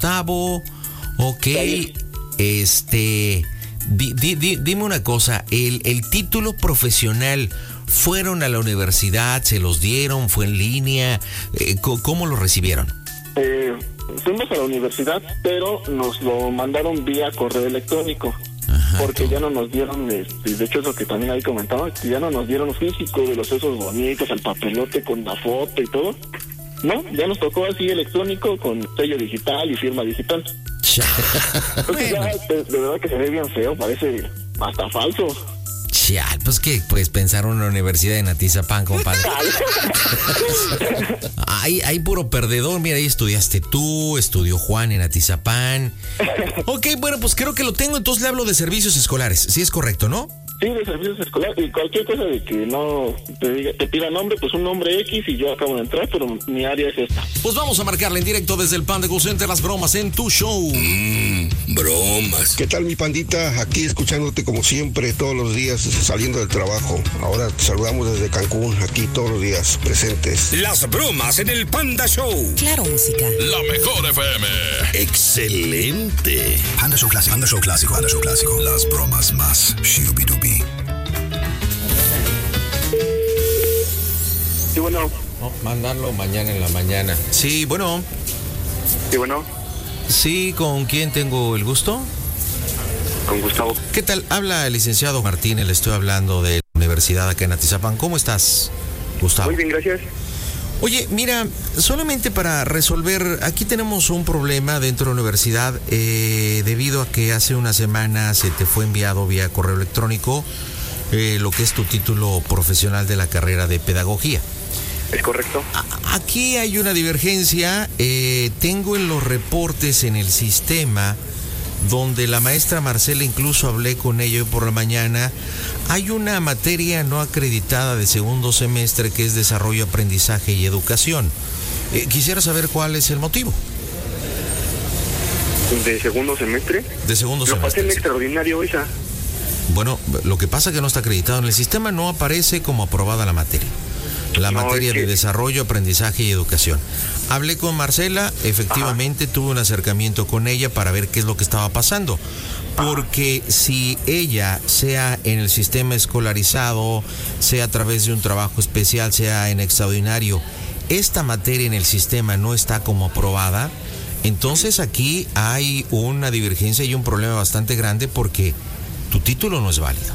Gustavo. Ok. Dime una cosa. El título profesional, ¿fueron a la universidad? ¿Se los dieron? ¿Fue en línea? ¿Cómo lo recibieron? Fuimos a la universidad, pero nos lo mandaron vía correo electrónico. Ajá, porque ya no nos dieron, de hecho es lo que también ahí comentaba, que ya no nos dieron físico de los esos bonitos, el papelote con la foto y todo. No, ya nos tocó así electrónico con sello digital y firma digital. Bueno. Ya, de verdad que se ve bien feo, parece hasta falso. Chal, pues que pensaron en la Universidad de Atizapán, compadre. Hay puro perdedor. Mira, ahí estudiaste tú, estudió Juan en Atizapán. Ok, bueno, pues creo que lo tengo, entonces le hablo de servicios escolares. Sí es correcto, ¿no? Sí, de servicios escolares. Y cualquier cosa de que no te pida nombre, pues un nombre X y yo acabo de entrar, pero mi área es esta. Pues vamos a marcarle en directo desde el Panda Call Center, las bromas en tu show. Bromas. ¿Qué tal, mi pandita? Aquí escuchándote como siempre, todos los días, saliendo del trabajo. Ahora te saludamos desde Cancún, aquí todos los días, presentes. Las bromas en el Panda Show. Claro, música. La mejor FM. Excelente. Panda Show clásico, Panda Show clásico, Panda Show clásico. Las bromas más shirubidubi. Sí, bueno. Mandarlo mañana en la mañana. Sí, bueno. Sí, bueno. Sí, ¿con quién tengo el gusto? Con Gustavo. ¿Qué tal? Habla el licenciado Martínez, le estoy hablando de la universidad acá en Atizapán. ¿Cómo estás, Gustavo? Muy bien, gracias. Oye, mira, solamente para resolver, aquí tenemos un problema dentro de la universidad debido a que hace una semana se te fue enviado vía correo electrónico lo que es tu título profesional de la carrera de pedagogía. ¿Es correcto? Aquí hay una divergencia. Tengo en los reportes en el sistema donde la maestra Marcela, incluso hablé con ella hoy por la mañana, hay una materia no acreditada de segundo semestre que es desarrollo, aprendizaje y educación. Quisiera saber cuál es el motivo. ¿De segundo semestre? De segundo semestre. Lo pasé en extraordinario esa. Bueno, lo que pasa es que no está acreditado en el sistema, no aparece como aprobada la materia. La materia de desarrollo, aprendizaje y educación. Hablé con Marcela, efectivamente tuve un acercamiento con ella para ver qué es lo que estaba pasando. Porque si ella, sea en el sistema escolarizado, sea a través de un trabajo especial, sea en extraordinario, esta materia en el sistema no está como aprobada, entonces aquí hay una divergencia y un problema bastante grande porque tu título no es válido.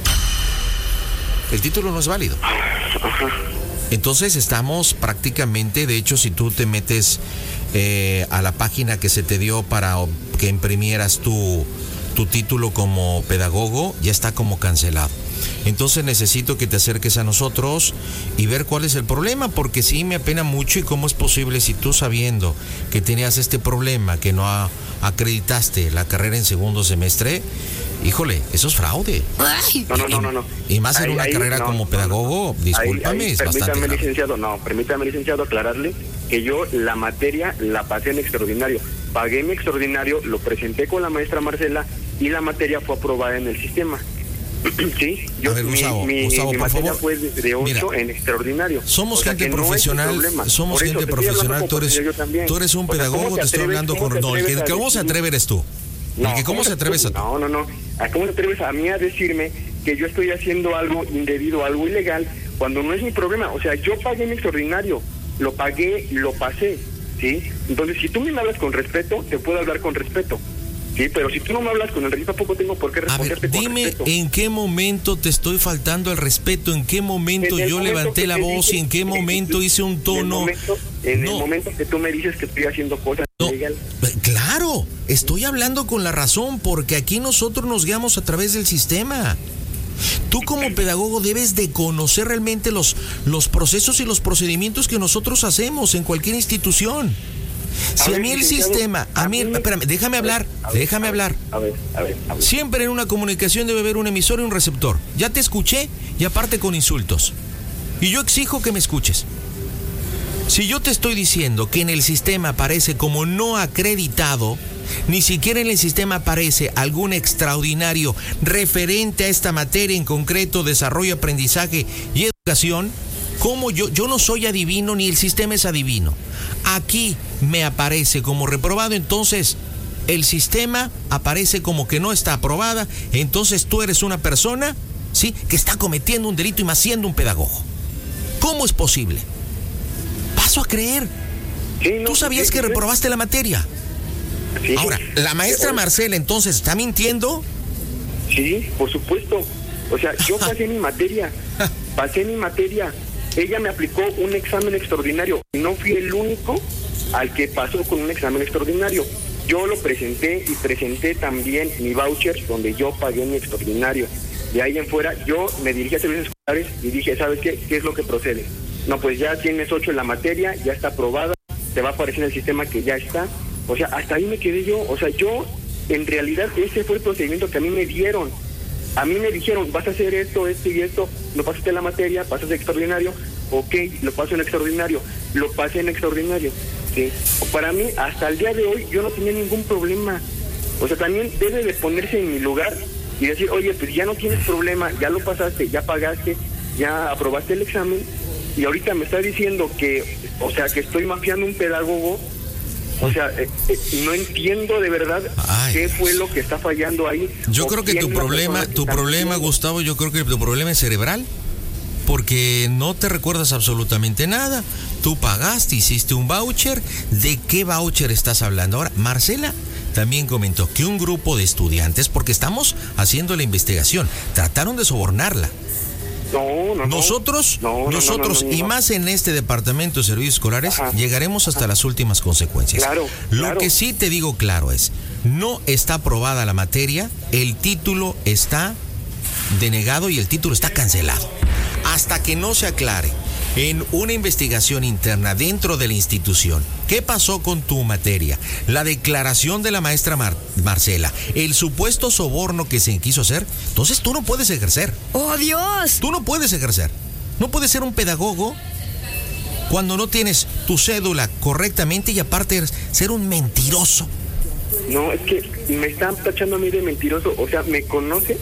El título no es válido. Entonces estamos prácticamente, de hecho, si tú te metes a la página que se te dio para que imprimieras tu título como pedagogo, ya está como cancelado. Entonces necesito que te acerques a nosotros y ver cuál es el problema, porque sí me apena mucho y cómo es posible si tú sabiendo que tenías este problema, que no acreditaste la carrera en segundo semestre, híjole, eso es fraude. No. Y más en una carrera como pedagogo, discúlpame, es bastante grave. Permítame, licenciado, aclararle que yo la materia la pasé en extraordinario. Pagué mi extraordinario, lo presenté con la maestra Marcela y la materia fue aprobada en el sistema. Sí, yo, a ver, Gustavo, mi por materia favor, fue de 8 mira, en extraordinario. Somos gente profesional, tú eres un pedagogo, te estoy hablando con... No, el que cómo se atreve eres tú. ¿Cómo se atreves a tú? No. ¿Cómo te atreves a mí a decirme que yo estoy haciendo algo indebido, algo ilegal, cuando no es mi problema? O sea, yo pagué mi extraordinario, lo pagué, lo pasé, ¿sí? Entonces, si tú me hablas con respeto, te puedo hablar con respeto. Sí, pero si tú no me hablas con el respeto, tampoco tengo por qué responderte con respeto. Dime en qué momento te estoy faltando el respeto, en qué momento yo levanté la voz y en qué momento hice un tono. En el momento que tú me dices que estoy haciendo cosas ilegales. Claro, estoy hablando con la razón, porque aquí nosotros nos guiamos a través del sistema. Tú como pedagogo debes de conocer realmente los procesos y los procedimientos que nosotros hacemos en cualquier institución. Si a mí el sistema, espérame, déjame hablar. A ver. Siempre en una comunicación debe haber un emisor y un receptor. Ya te escuché y aparte con insultos. Y yo exijo que me escuches. Si yo te estoy diciendo que en el sistema aparece como no acreditado, ni siquiera en el sistema aparece algún extraordinario referente a esta materia en concreto, desarrollo, aprendizaje y educación, ¿cómo yo no soy adivino ni el sistema es adivino? aquí me aparece como reprobado, entonces el sistema aparece como que no está aprobada, entonces tú eres una persona, ¿sí?, que está cometiendo un delito y más siendo un pedagogo. ¿Cómo es posible? Paso a creer. Sí, no, ¿Tú sabías que reprobaste la materia? Sí. Ahora, ¿la maestra Marcela entonces está mintiendo? Sí, por supuesto. O sea, yo pasé mi materia. Ella me aplicó un examen extraordinario. No fui el único al que pasó con un examen extraordinario. Yo lo presenté y presenté también mi voucher donde yo pagué mi extraordinario. De ahí en fuera, yo me dirigí a servicios escolares y dije, ¿sabes qué? ¿Qué es lo que procede? No, pues ya tienes 8 en la materia, ya está aprobada, te va a aparecer en el sistema que ya está. O sea, hasta ahí me quedé yo. O sea, yo, en realidad, ese fue el procedimiento que a mí me dieron. A mí me dijeron, vas a hacer esto, esto y esto, lo pasaste en la materia, pasas de extraordinario, ok, lo paso en extraordinario, lo pasé en extraordinario. ¿Sí? Para mí, hasta el día de hoy, yo no tenía ningún problema. O sea, también debe de ponerse en mi lugar y decir, oye, pues ya no tienes problema, ya lo pasaste, ya pagaste, ya aprobaste el examen, y ahorita me está diciendo que, o sea, que estoy mafiando un pedagogo. O sea, no entiendo de verdad qué fue lo que está fallando ahí. Yo creo que tu problema, Gustavo, yo creo que tu problema es cerebral, porque no te recuerdas absolutamente nada. Tú pagaste, hiciste un voucher. ¿De qué voucher estás hablando? Ahora, Marcela también comentó que un grupo de estudiantes, porque estamos haciendo la investigación, trataron de sobornarla. Nosotros, y más en este departamento de servicios escolares, llegaremos hasta las últimas consecuencias. Lo que sí te digo claro es, no está aprobada la materia, el título está denegado y el título está cancelado. Hasta que no se aclare en una investigación interna dentro de la institución qué pasó con tu materia, la declaración de la maestra Marcela, el supuesto soborno que se quiso hacer, entonces tú no puedes ejercer. ¡Oh, Dios! Tú no puedes ejercer. No puedes ser un pedagogo cuando no tienes tu cédula correctamente y aparte ser un mentiroso. No, es que me están tachando a mí de mentiroso. O sea, me conoce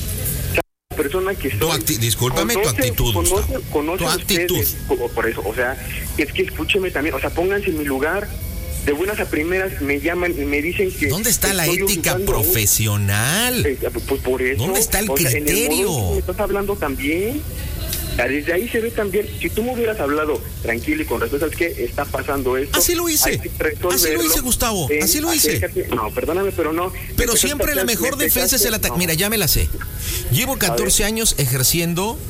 persona que soy. Discúlpame, tu actitud. Conoce tu actitud. Ustedes, por eso, o sea, es que escúcheme también, o sea, pónganse en mi lugar. De buenas a primeras me llaman y me dicen que... ¿Dónde está la ética profesional? Pues por eso. ¿Dónde está el criterio? En el modo que me estás hablando también. Desde ahí se ve también, si tú me hubieras hablado tranquilo y con respeto al que está pasando esto... Así lo hice, Gustavo, así lo hice. No, perdóname, pero no. Pero siempre la mejor defensa es el ataque. Mira, ya me la sé. Llevo 14 años ejerciendo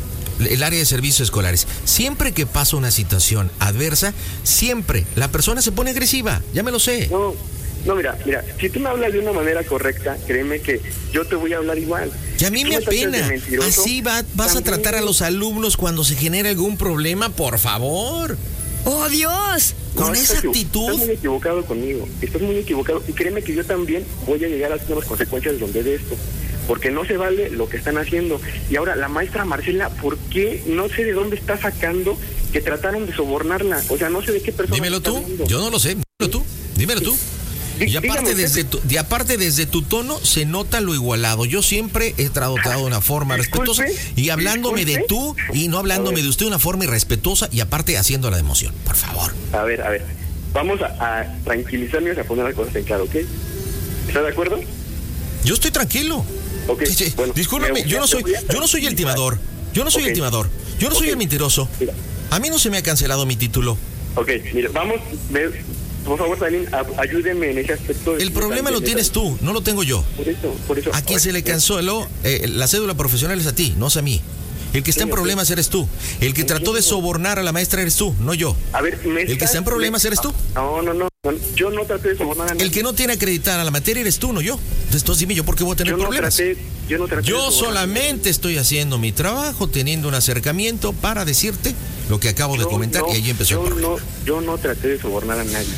el área de servicios escolares. Siempre que pasa una situación adversa, siempre la persona se pone agresiva, ya me lo sé. No, mira, si tú me hablas de una manera correcta, créeme que yo te voy a hablar igual. Y a mí me apena. Así vas a tratar a los alumnos cuando se genere algún problema, por favor. ¡Oh, Dios! Con esa actitud. Estás muy equivocado conmigo. Estás muy equivocado. Y créeme que yo también voy a llegar a las nuevas consecuencias de esto. Porque no se vale lo que están haciendo. Y ahora, la maestra Marcela, ¿por qué? No sé de dónde está sacando que trataron de sobornarla. O sea, no sé de qué persona. Dímelo tú. Yo no lo sé. Dímelo tú. Y aparte desde tu tono se nota lo igualado. Yo siempre he tratado de una forma respetuosa y hablándome de tú y no hablándome de usted de una forma irrespetuosa y aparte haciéndola de emoción. Por favor. A ver. Vamos a tranquilizarnos y a poner las cosas en claro, ¿ok? ¿Está de acuerdo? Yo estoy tranquilo. Okay, sí. Bueno, discúlpame, yo no soy el timador. Yo no soy el timador. Yo no soy el mentiroso. Mira. A mí no se me ha cancelado mi título. Ok, mira, vamos, por favor, también ayúdenme en ese aspecto. El problema lo tienes tú, no lo tengo yo. Por eso. A quien se le canceló la cédula profesional es a ti, no es a mí. El que está en problemas eres tú. El que trató de sobornar a la maestra eres tú, no yo. A ver, el que está en problemas eres tú. No. Yo no traté de sobornar a nadie. El que no tiene acreditada la materia eres tú, no yo. Entonces dime yo por qué voy a tener problemas. Yo solamente estoy haciendo mi trabajo, teniendo un acercamiento para decirte lo que acabo de comentar y ahí empezó el problema. Yo no traté de sobornar a nadie.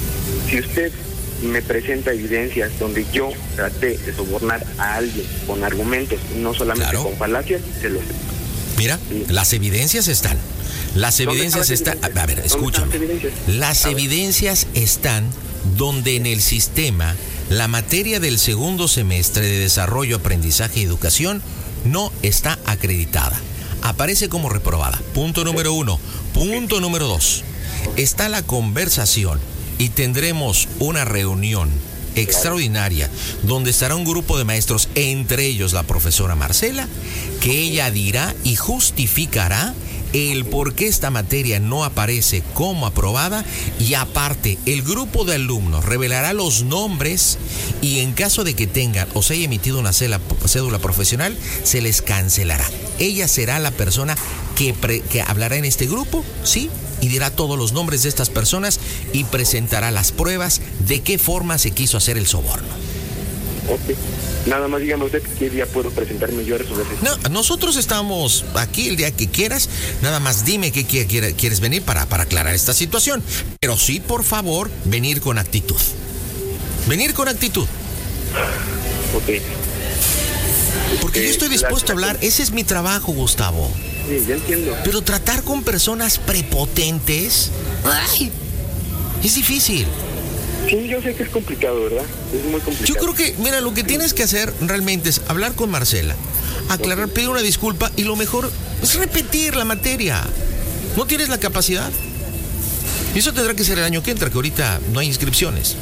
Si usted me presenta evidencias donde yo traté de sobornar a alguien con argumentos, no solamente con falacias, se lo acepto. Mira, las evidencias están. Las evidencias están... A ver, escúchame. Las evidencias están donde en el sistema la materia del segundo semestre de desarrollo, aprendizaje y educación no está acreditada. Aparece como reprobada. Punto número 1. Punto número 2. está la conversación y tendremos una reunión extraordinaria donde estará un grupo de maestros, entre ellos la profesora Marcela, que ella dirá y justificará el por qué esta materia no aparece como aprobada, y aparte el grupo de alumnos revelará los nombres y en caso de que tengan o se haya emitido una cédula profesional, se les cancelará. Ella será la persona que hablará en este grupo, ¿sí? Y dirá todos los nombres de estas personas y presentará las pruebas de qué forma se quiso hacer el soborno. Ok. Nada más dígame usted qué día puedo presentarme yo a resolver esto. No, nosotros estamos aquí el día que quieras. Nada más dime qué quieres venir para aclarar esta situación. Pero sí, por favor, venir con actitud. Venir con actitud. Ok. Porque yo estoy dispuesto a hablar. Ese es mi trabajo, Gustavo. Sí, ya entiendo. Pero tratar con personas prepotentes, ¡ay!, es difícil. Sí, yo sé que es complicado, ¿verdad? Es muy complicado. Yo creo que, mira, lo que tienes que hacer realmente es hablar con Marcela, aclarar, pedir una disculpa y lo mejor es repetir la materia. ¿No tienes la capacidad? Y eso tendrá que ser el año que entra, que ahorita no hay inscripciones.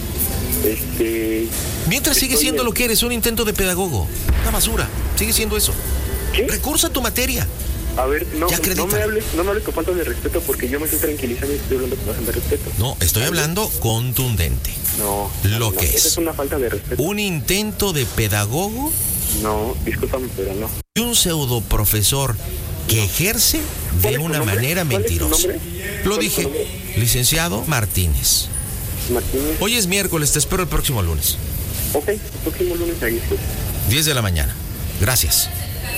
Mientras sigue siendo lo que eres, un intento de pedagogo. Una basura, sigue siendo eso. ¿Qué? Recursa tu materia. A ver, no me hables con falta de respeto, porque yo me estoy tranquilizando y estoy hablando con bastante respeto. No, estoy hablando contundente. No. Lo que es. Esa es una falta de respeto. Un intento de pedagogo. No, discúlpame, pero no. Y un pseudo profesor que ejerce de una manera mentirosa. Lo dije, licenciado Martínez. Martínez. Hoy es miércoles, te espero el próximo lunes. Ok, el próximo lunes ahí estoy. 10 de la mañana. Gracias.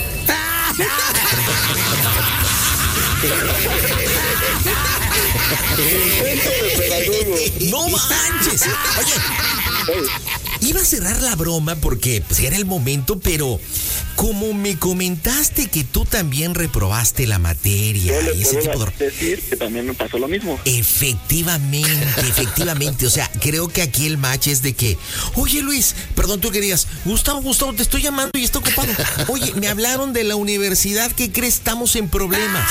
No manches. Oye, iba a cerrar la broma porque pues, era el momento, pero como me comentaste que tú también reprobaste la materia y ese tipo de... decir que también me pasó lo mismo. Efectivamente. O sea, creo que aquí el match es de que, oye Luis, perdón, tú querías, Gustavo, te estoy llamando y está ocupado. Oye, me hablaron de la universidad, ¿qué crees? Estamos en problemas.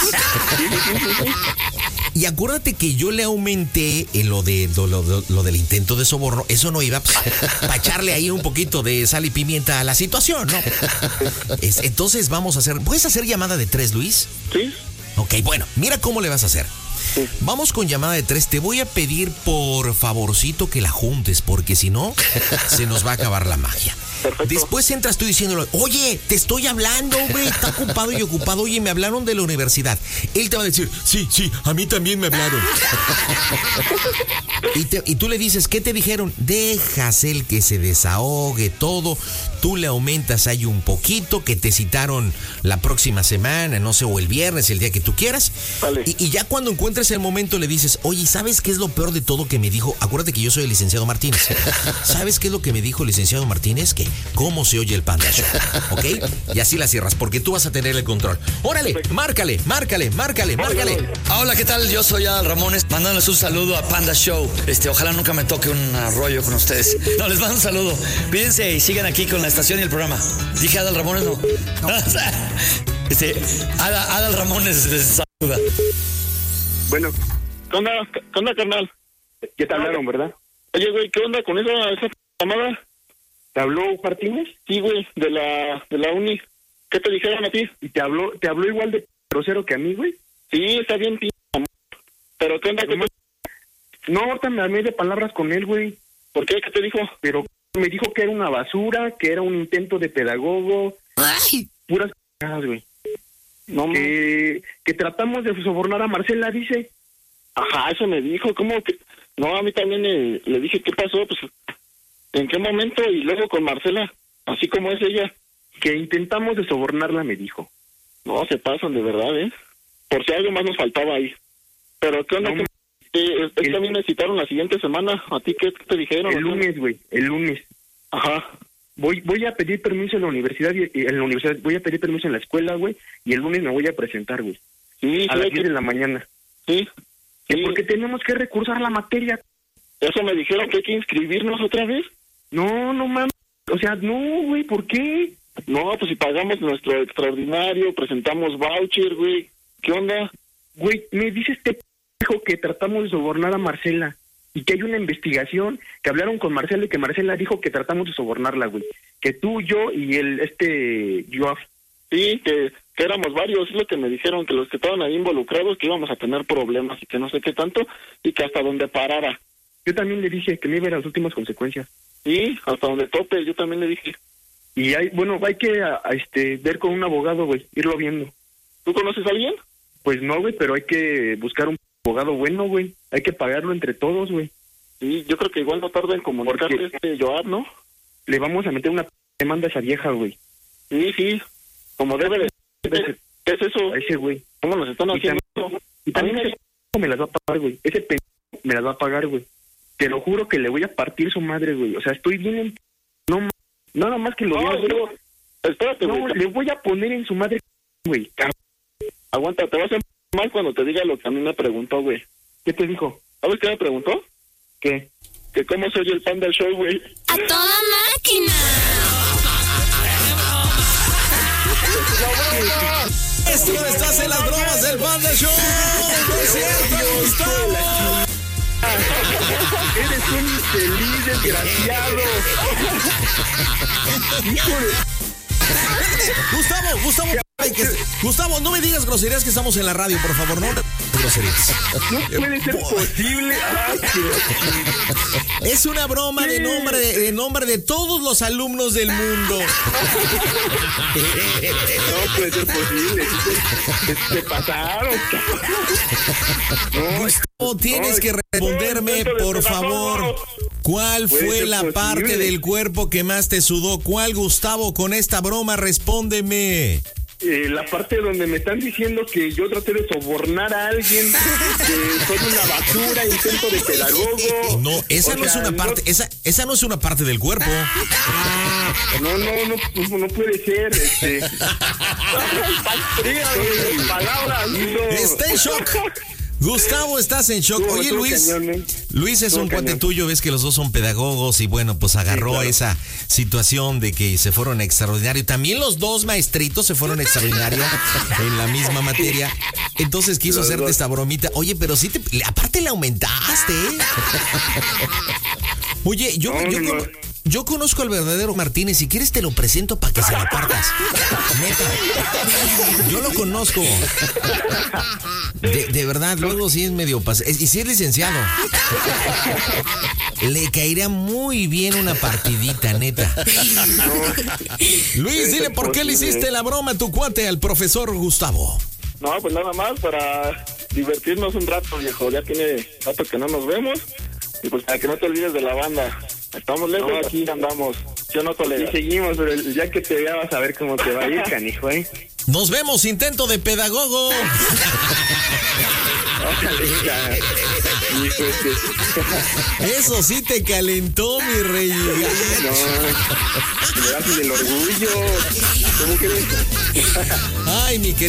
Y acuérdate que yo le aumenté lo del intento de soborno. Eso no iba para echarle ahí un poquito de sal y pimienta a la situación, ¿no? Entonces vamos a hacer... ¿Puedes hacer llamada de 3, Luis? Sí. Ok, bueno, mira cómo le vas a hacer. Sí. Vamos con llamada de 3. Te voy a pedir por favorcito que la juntes, porque si no, se nos va a acabar la magia. Perfecto. Después entras tú diciéndole, oye, te estoy hablando, güey, está ocupado y ocupado. Oye, me hablaron de la universidad. Él te va a decir, sí, a mí también me hablaron. Y tú le dices, ¿qué te dijeron? Dejas el que se desahogue todo. Tú le aumentas ahí un poquito, que te citaron la próxima semana, no sé, o el viernes, el día que tú quieras. Vale. Y ya cuando encuentres el momento le dices, oye, ¿sabes qué es lo peor de todo que me dijo? Acuérdate que yo soy el licenciado Martínez. ¿Sabes qué es lo que me dijo el licenciado Martínez? Que cómo se oye el Panda Show, ¿ok? Y así la cierras, porque tú vas a tener el control. ¡Órale! Márcale. Hola, ¿qué tal? Yo soy Adal Ramones, mandándoles un saludo a Panda Show. Ojalá nunca me toque un rollo con ustedes. No, les mando un saludo. Cuídense y sigan aquí con la estación y el programa. Dije Adal Ramones, no. Adal Ramones les saluda. Bueno, ¿qué onda, carnal? ¿Qué te hablaron, verdad? Oye, güey, ¿qué onda con esa llamada? ¿Te habló Martínez? Sí, güey, de la uni. ¿Qué te dijeron a ti? ¿Y te habló igual de grosero que a mí, güey? Sí, está bien, tío. Pero ¿qué onda? No, ahorita me armé de palabras con él, güey. ¿Por qué? ¿Qué te dijo? Pero me dijo que era una basura, que era un intento de pedagogo. ¡Ay! Puras cagadas, güey. No, que tratamos de sobornar a Marcela, dice. Ajá, eso me dijo. ¿Cómo que...? No, a mí también le dije, ¿qué pasó? Pues... ¿En qué momento? Y luego con Marcela, así como es ella. Que intentamos de sobornarla, me dijo. No, se pasan de verdad, ¿eh? Por si algo más nos faltaba ahí. Pero ¿qué onda? No, también me citaron la siguiente semana. ¿A ti qué te dijeron? El lunes, güey, el lunes. Ajá. Voy a pedir permiso en la universidad, voy a pedir permiso en la escuela, güey, y el lunes me voy a presentar, güey. Sí, a las 10 de la mañana. Sí. Porque tenemos que recursar la materia. ¿Eso me dijeron que hay que inscribirnos otra vez? No mames. O sea, no, güey, ¿por qué? No, pues si pagamos nuestro extraordinario, presentamos voucher, güey. ¿Qué onda? Güey, me dices dijo que tratamos de sobornar a Marcela y que hay una investigación, que hablaron con Marcela y que Marcela dijo que tratamos de sobornarla, güey. Que tú, yo y Joab. Sí, que éramos varios, es lo que me dijeron, que los que estaban ahí involucrados, que íbamos a tener problemas y que no sé qué tanto, y que hasta donde parara. Yo también le dije que me iba a las últimas consecuencias. Sí, hasta donde tope, yo también le dije. Y hay que ver con un abogado, güey, irlo viendo. ¿Tú conoces a alguien? Pues no, güey, pero hay que buscar un abogado bueno, güey. Hay que pagarlo entre todos, güey. Sí, yo creo que igual no tarda en comunicarle Joab, ¿no? Le vamos a meter una demanda a esa vieja, güey. Sí, como debe de... ¿Qué es eso? A ese güey. ¿Cómo nos están haciendo? Y también ese me las va a pagar, güey. Ese me las va a pagar, güey. Te lo juro que le voy a partir su madre, güey. O sea, estoy bien No, nada más que lo vea, güey. Espérate, güey. No, le voy a poner en su madre, güey. Aguanta, te vas a mal cuando te diga lo que a mí me preguntó, güey. ¿Qué te dijo? ¿Sabes qué me preguntó? ¿Qué? Que cómo se oye el Panda Show, güey. ¡A toda máquina! Esto no estás en las bromas del Panda Show. ¡No es cierto, Gustavo! Eres un infeliz desgraciado. Hijo de... Gustavo, no me digas groserías que estamos en la radio, por favor, no groserías. No puede ser posible. Es una broma de nombre de todos los alumnos del mundo. No puede ser posible. Se pasaron. Gustavo, tienes que responderme, por favor. ¿Cuál fue la parte del cuerpo que más te sudó? ¿Cuál, Gustavo? Con esta broma, respóndeme. La parte donde me están diciendo que yo traté de sobornar a alguien, que soy una basura, intento de pedagogo. No, esa no es una parte, esa no es una parte del cuerpo. No puede ser. Palabras. Está en shock. Gustavo, estás en shock. Oye, Luis es un cuate tuyo, ves que los dos son pedagogos y bueno, pues agarró esa situación de que se fueron extraordinarios. También los dos maestritos se fueron extraordinarios en la misma materia. Entonces quiso hacerte esta bromita. Oye, pero sí aparte le aumentaste. Oye, yo conozco al verdadero Martínez. Si quieres te lo presento para que se la partas. Neta. Yo lo conozco. De verdad, luego sí es medio y sí es licenciado. Le caería muy bien una partidita, neta. Luis, dile por qué le hiciste la broma a tu cuate al profesor Gustavo. No, pues nada más para divertirnos un rato, viejo. Ya tiene rato que no nos vemos. Y pues para que no te olvides de la banda. Estamos lejos, aquí andamos. Yo no tolero. Y seguimos, pero ya que te vea vas a ver cómo te va a ir, canijo, ¿eh? Nos vemos, intento de pedagogo. Eso sí te calentó, mi rey. No, me das del orgullo. ¿Cómo crees? Ay, mi querido.